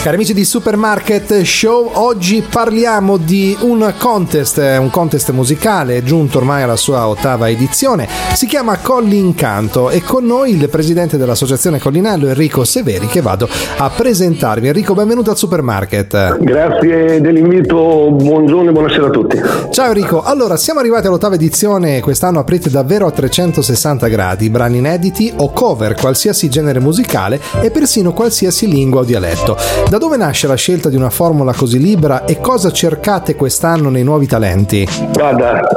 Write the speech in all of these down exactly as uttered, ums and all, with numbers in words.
Cari amici di Supermarket Show, oggi parliamo di un contest, un contest musicale giunto ormai alla sua ottava edizione. Si chiama Collincanto e con noi il presidente dell'associazione Collinello, Enrico Severi, che vado a presentarvi. Enrico, benvenuto al Supermarket. Grazie dell'invito, buongiorno e buonasera a tutti. Ciao Enrico, allora siamo arrivati all'ottava edizione, quest'anno aprite davvero a trecentosessanta gradi, brani inediti o cover, qualsiasi genere musicale e persino qualsiasi lingua o dialetto. Da dove nasce la scelta di una formula così libera e cosa cercate quest'anno nei nuovi talenti? Guarda,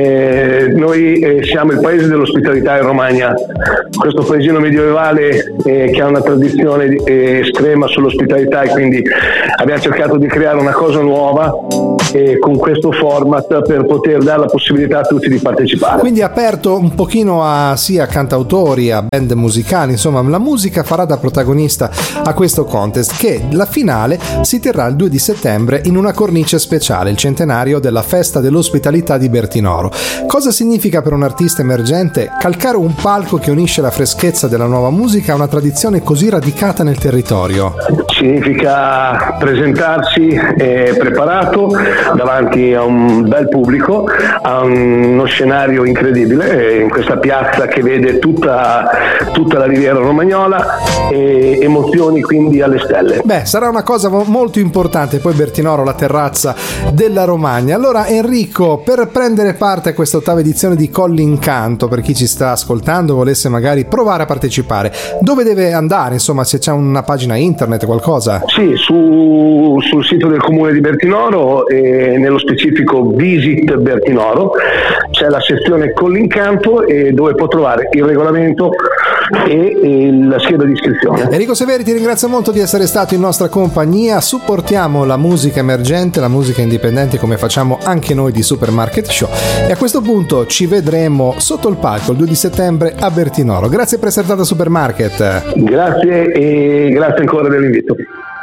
eh, noi eh, siamo il paese dell'ospitalità in Romagna, questo paesino medievale eh, che ha una tradizione eh, estrema sull'ospitalità, e quindi abbiamo cercato di creare una cosa nuova eh, con questo format per poter dare la possibilità a tutti di partecipare. Quindi aperto un pochino a sia cantautori, a band musicali, insomma la musica farà da protagonista a questo contest, che la finale si terrà il due di settembre in una cornice speciale, il centenario della festa dell'ospitalità di Bertinoro. Cosa significa per un artista emergente calcare un palco che unisce la freschezza della nuova musica a una tradizione così radicata nel territorio? Significa presentarsi eh, preparato davanti a un bel pubblico, a uno scenario incredibile, eh, in questa piazza che vede tutta, tutta la riviera romagnola, e emozioni quindi alle stelle. Beh, sarà una cosa molto importante, poi Bertinoro, la terrazza della Romagna. Allora Enrico, per prendere parte a questa ottava edizione di Collincanto, per chi ci sta ascoltando volesse magari provare a partecipare, dove deve andare? Insomma, se c'è una pagina internet, qualcosa? Sì, su, sul sito del comune di Bertinoro, e nello specifico Visit Bertinoro, c'è la sezione Collincanto e dove può trovare il regolamento e, e la scheda di iscrizione. Enrico Severi, ti ringrazio molto di essere stato in nostra compagnia. Supportiamo la musica emergente, la musica indipendente, come facciamo anche noi di Supermarket Show, e a questo punto ci vedremo sotto il palco il due di settembre a Bertinoro. Grazie per essere stato a Supermarket. Grazie e grazie ancora dell'invito.